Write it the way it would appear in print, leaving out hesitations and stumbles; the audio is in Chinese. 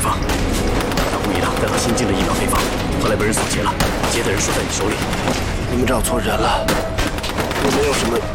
方，他故意的带到新进的疫苗配方，后来被人锁截了，接的人说在你手里。 你们找错人了，我没有什么